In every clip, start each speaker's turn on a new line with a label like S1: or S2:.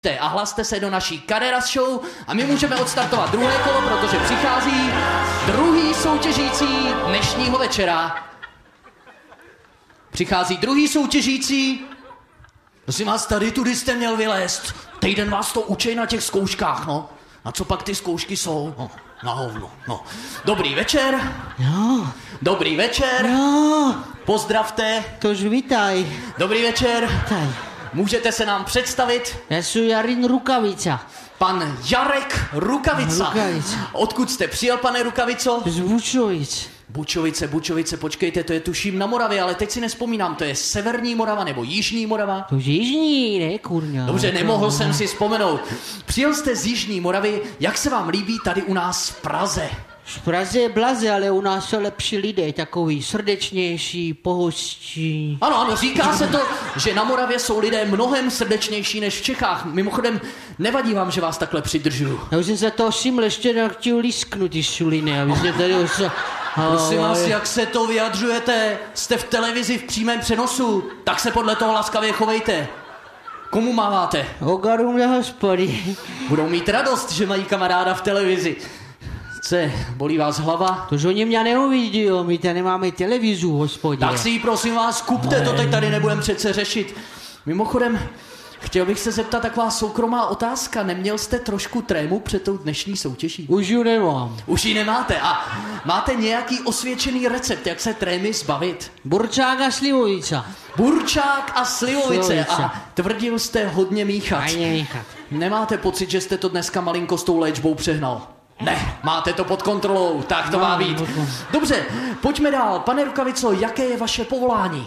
S1: a hlaste se do naší Carreras Show a my můžeme odstartovat druhé kolo, protože přichází druhý soutěžící dnešního večera. Přichází druhý soutěžící. Prosím vás, tady tudy jste měl vylézt. Týden vás to učej na těch zkouškách, no. A co pak ty zkoušky jsou? No, na hovno, no. Dobrý večer.
S2: Jo.
S1: Dobrý večer.
S2: Jo.
S1: Pozdravte.
S2: Tož vítaj.
S1: Dobrý večer.
S2: Vítaj.
S1: Můžete se nám představit?
S2: Já jsem Jarin Rukavica.
S1: Pan Jarek Rukavica.
S2: Rukavica.
S1: Odkud jste přijel, pane Rukavico?
S2: Z Bučovic.
S1: Bučovice, počkejte, to je tuším na Moravě, ale teď si nespomínám, to je severní Morava nebo jižní Morava?
S2: To je jižní, ne, kurňa.
S1: Dobře, nemohl jsem si vzpomenout. Přijel jste z jižní Moravy, jak se vám líbí tady u nás v Praze?
S2: V Praze je blaze, ale u nás jsou lepší lidé, takový srdečnější, pohostí.
S1: Ano, říká se to, že na Moravě jsou lidé mnohem srdečnější než v Čechách. Mimochodem, nevadí vám, že vás takhle přidržuju.
S2: Já už jsem se toho všiml, ještě nechtěl lísknout ty šuliny, aby se tady osa...
S1: Prosím vás, jak se to vyjadřujete? Jste v televizi v přímém přenosu, tak se podle toho laskavě chovejte. Komu máváte?
S2: Ogarům na hospody.
S1: Budou mít radost, že mají kamaráda v televizi. Co, bolí vás hlava?
S2: Tož oni mě neuvidí, jo, my tady nemáme televizu v hospodě.
S1: Tak si ji prosím vás kupte, to teď tady nebudeme přece řešit. Mimochodem, chtěl bych se zeptat taková soukromá otázka. Neměl jste trošku trému před tou dnešní soutěží?
S2: Už ji nemám.
S1: Už ji nemáte. A máte nějaký osvědčený recept, jak se trémy zbavit?
S2: Burčák a slivovica.
S1: Burčák a slivovice. A tvrdil jste hodně míchat.
S2: Aj nemíchat.
S1: Nemáte pocit, že jste to dneska malinko s tou léčbou přehnal? Ne, máte to pod kontrolou, tak to má být. Dobře, pojďme dál. Pane Rukavico, jaké je vaše povolání?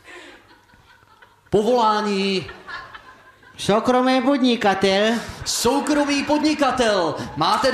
S1: Povolání...
S2: Soukromý podnikatel.
S1: Soukromý podnikatel. Máte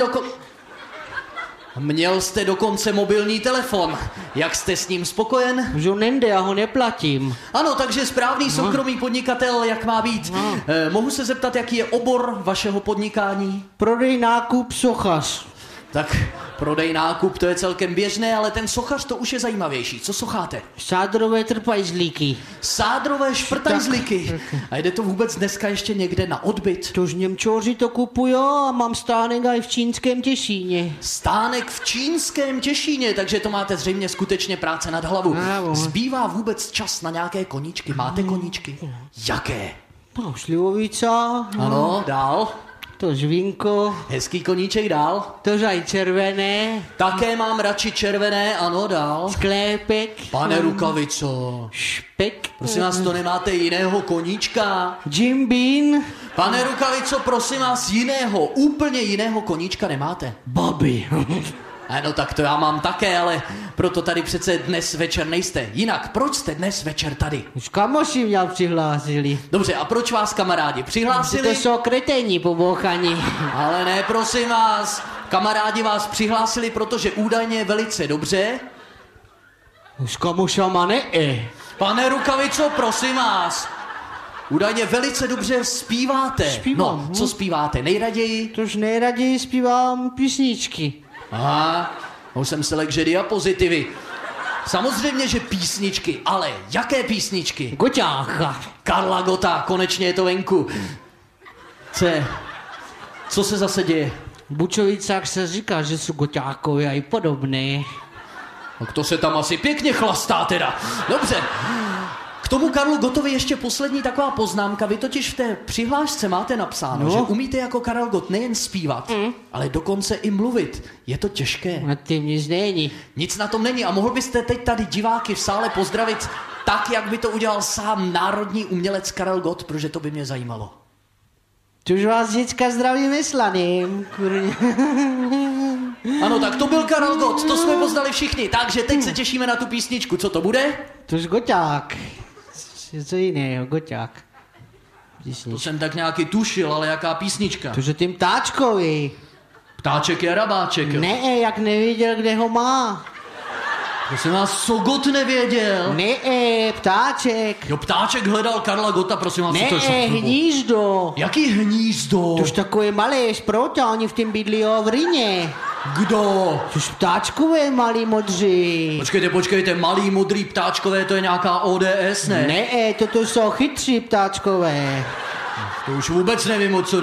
S1: Měl jste dokonce mobilní telefon. Jak jste s ním spokojen?
S2: Už ho nejde, já ho neplatím.
S1: Ano, takže správný soukromý podnikatel, jak má být. Mohu se zeptat, jaký je obor vašeho podnikání?
S2: Prodej, nákup, sochař.
S1: Tak prodej, nákup, to je celkem běžné, ale ten sochař to už je zajímavější. Co socháte?
S2: Sádrové trpajzlíky.
S1: Sádrové šprtajzlíky. A jde to vůbec dneska ještě někde na odbyt?
S2: Tož Němčoři to kupují a mám stánek aj v Čínském Těšíně.
S1: Stánek v Čínském Těšíně, takže to máte zřejmě skutečně práce nad hlavu. Zbývá vůbec čas na nějaké koníčky? Máte koníčky? Jaké?
S2: No, slivovica.
S1: Ano, dál.
S2: To žvínko.
S1: Hezký koníček, dál.
S2: To aj červené.
S1: Také mám radši červené, ano, dál.
S2: Sklepek.
S1: Pane Rukavico.
S2: Špek.
S1: Prosím vás, to nemáte jiného koníčka?
S2: Jim Bean.
S1: Pane Rukavico, prosím vás, úplně jiného koníčka nemáte?
S2: Babi.
S1: No tak to já mám také, ale proto tady přece dnes večer nejste. Jinak, proč jste dnes večer tady?
S2: Už kamoši mě přihlásili.
S1: Dobře, a proč vás kamarádi přihlásili?
S2: To jsou kreténi pobouchaní.
S1: Ale ne, prosím vás. Kamarádi vás přihlásili, protože údajně velice dobře.
S2: Už kamošama ne.
S1: Pane Rukavico, prosím vás. Údajně velice dobře zpíváte.
S2: Zpívám.
S1: No, co zpíváte nejraději?
S2: Tož nejraději zpívám písničky.
S1: Aha, už jsem se lek, že diapozitivy. Samozřejmě, že písničky, ale jaké písničky?
S2: Goťácha.
S1: Karla Gotta, konečně je to venku. Co se zase děje?
S2: V Bučovicách se říká, že jsou goťákové a i podobné.
S1: Tak to se tam asi pěkně chlastá teda. Dobře. K tomu Karlu Gottovi ještě poslední taková poznámka. Vy totiž v té přihlášce máte napsáno, že umíte jako Karel Gott nejen zpívat, ale dokonce i mluvit. Je to těžké.
S2: Na tím nic není.
S1: Nic na tom není. A mohl byste teď tady diváky v sále pozdravit tak, jak by to udělal sám národní umělec Karel Gott, protože to by mě zajímalo.
S2: Tuž vás vždycka zdravím vyslaným.
S1: Ano, tak to byl Karel Gott, to jsme poznali všichni. Takže teď se těšíme na tu písničku. Co to bude?
S2: Tuž goťák. Co jiného, goťák.
S1: To jsem tak nějaký tušil, ale jaká písnička?
S2: Tuž je tím ptáčkovi.
S1: Ptáček je rabáček, jo?
S2: Ne, jak nevěděl, kde ho má.
S1: Prosím vás, co Gott nevěděl?
S2: Ne, ptáček.
S1: Jo, ptáček hledal Karla Gotta, prosím vás.
S2: Ne, hnízdo.
S1: Jaký hnízdo?
S2: Tož takové malé šproutě, oni v tím bydlí v Rýně.
S1: Kdo?
S2: Tož ptáčkové malý modří.
S1: Počkejte, malý modrý ptáčkové, to je nějaká ODS, ne?
S2: Ne, toto jsou chytří ptáčkové.
S1: To už vůbec nevím, o co